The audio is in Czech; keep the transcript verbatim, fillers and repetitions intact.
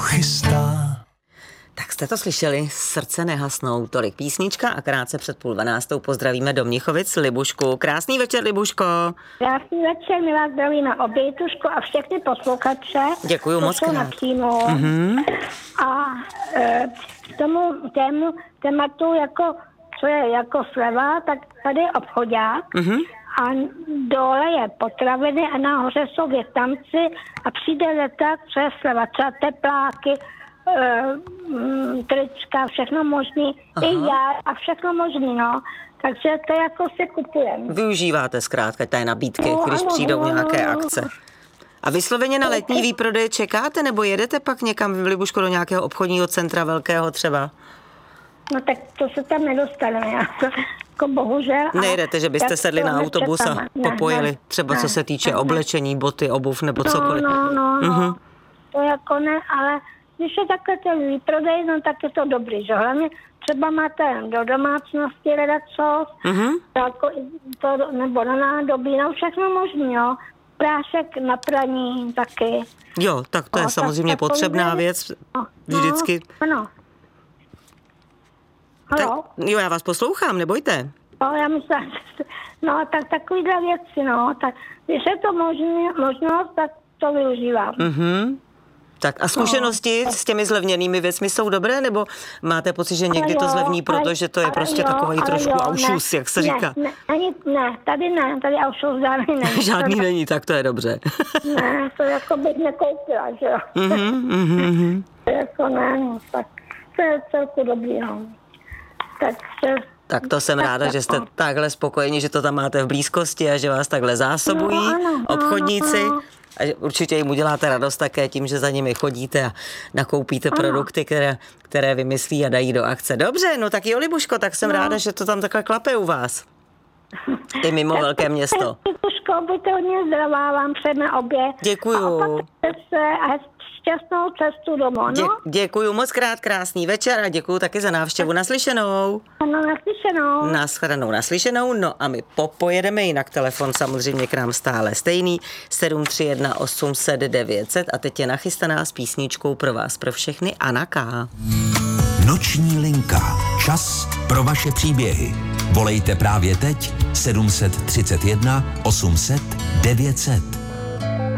chystá. Tak jste to slyšeli, Srdce nehasnou, tolik písnička a krátce před půl dvanáctou pozdravíme do Mnichovic Libušku. Krásný večer, Libuško. Krásný večer, my vás zdravíme obě, Tuško, a všechny posluchače. Děkuju moc krát. Mm-hmm. A e, k tomu tému, tématu, jako, co je jako sleva, tak tady je obchodák. Mm-hmm. A dole je potraviny a nahoře jsou větnamci a přijde leták, co je sleva, třeba tepláky, Uh, trička, všechno možný, aha, i já a všechno možný, no. Takže to jako si kupujeme. Využíváte zkrátka té nabídky, no, když ano, přijdou no, nějaké no, akce. A vysloveně na letní výprodeje čekáte, nebo jedete pak někam v Libušku do nějakého obchodního centra velkého třeba? No tak to se tam nedostaneme, já to, jako bohužel. Nejdete, že byste sedli na autobus a popojili, ne, třeba ne, co se týče ne, oblečení, boty, obuv nebo no, cokoliv. No, no, no, uh-huh. To jako ne, ale když je takhle ten výprodej, no tak je to dobrý, že hlavně třeba máte do domácnosti ledacos, uh-huh. jako to, nebo na nádobí, no všechno možný, jo. Prášek na praní taky. Jo, tak to je o, samozřejmě tak, potřebná věc, no, vždycky. Ano. Haló? Tak, jo, já vás poslouchám, nebojte. No, já myslím, no tak takovýhle věci, no, tak když je to možný, možnost, tak to využívám. Mhm. Tak a zkušenosti no, s těmi zlevněnými věcmi jsou dobré, nebo máte pocit, že někdy jo, to zlevní, protože to je prostě jo, takový trošku aušus, jak se ne, říká? Ne, ne, ne, tady ne, tady aušus žádný není. Žádný to, není, tak to je dobře. Ne, to jako bych nekoupila, že jo. Mm-hmm, mm-hmm. To jako ne, no, tak to je celku dobrý, no. Takže... Tak to jsem ráda, že jste takhle spokojeni, že to tam máte v blízkosti a že vás takhle zásobují no, ano, obchodníci. Ano, ano. A určitě jim uděláte radost také tím, že za nimi chodíte a nakoupíte ano. produkty, které, které vymyslí a dají do akce. Dobře, no tak jo, Libuško, tak jsem no. ráda, že to tam takhle klape u vás. I mimo velké město. Libuško, buďte hodně zdravá, vám předne obě. Děkuju. A se a šťastnou cestu domů, no? Dě, děkuju moc krát, krásný večer a děkuju taky za návštěvu. Naslyšenou. Ano, naslyšenou. Naschledanou, naslyšenou. No a my popojedeme, jinak telefon samozřejmě k nám stále stejný. sedm tři jedna osm set devět set a teď je nachystaná s písničkou pro vás, pro všechny Anna K. Noční linka. Čas pro vaše příběhy. Volejte právě teď sedm tři jedna osm set devět set.